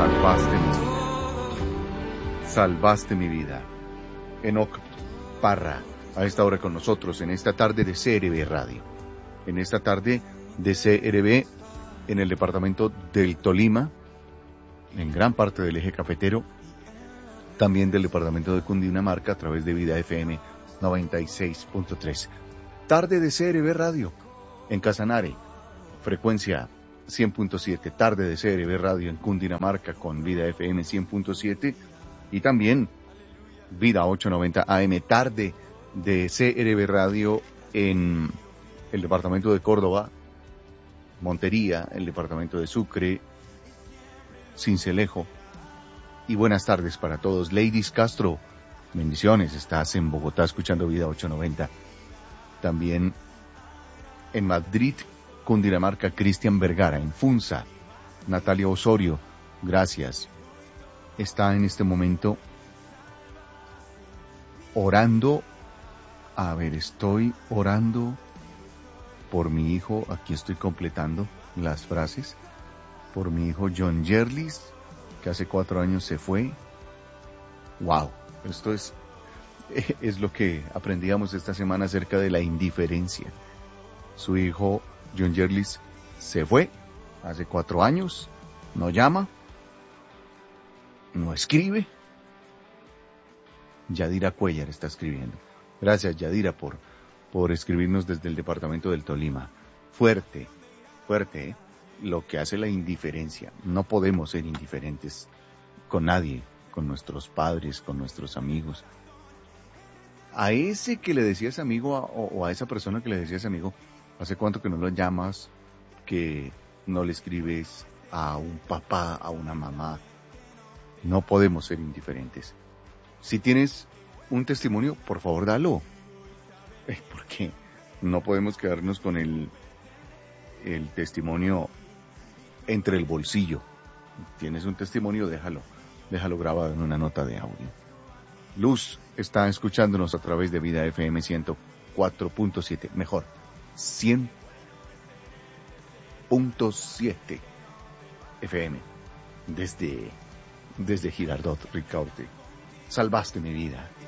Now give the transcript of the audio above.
Salvaste mi vida. Salvaste mi vida. Enoc Parra, a esta hora con nosotros, en esta tarde de CRB Radio. En esta tarde de CRB en el departamento del Tolima, en gran parte del eje cafetero, también del departamento de Cundinamarca a través de Vida FM 96.3. Tarde de CRB Radio en Casanare, frecuencia 100.7, tarde de CRB Radio en Cundinamarca con Vida FM 100.7 y también Vida 890 AM, tarde de CRB Radio en el departamento de Córdoba, Montería, el departamento de Sucre, Sincelejo. Y buenas tardes para todos. Ladies Castro, bendiciones, estás en Bogotá escuchando Vida 890. También en Madrid, Cundinamarca, Cristian Vergara, en Funza, Natalia Osorio, gracias. Está en este momento orando, estoy orando por mi hijo, aquí estoy completando las frases, por mi hijo John Yerlis, que hace 4 años se fue. Wow, esto es lo que aprendíamos esta semana acerca de la indiferencia. Su hijo John Yerlis se fue hace 4 años, no llama, no escribe. Yadira Cuellar está escribiendo. Gracias, Yadira, por escribirnos desde el departamento del Tolima. Fuerte, ¿eh? Lo que hace la indiferencia. No podemos ser indiferentes con nadie, con nuestros padres, con nuestros amigos. A ese que le decías amigo o a esa persona que le decías amigo, ¿hace cuánto que no lo llamas, que no le escribes a un papá, a una mamá? No podemos ser indiferentes. Si tienes un testimonio, por favor, dalo. Porque no podemos quedarnos con el testimonio entre el bolsillo. Tienes un testimonio, déjalo grabado en una nota de audio. Luz está escuchándonos a través de Vida FM 104.7, mejor, 100.7 FM, desde Girardot, Ricaurte. Salvaste mi vida.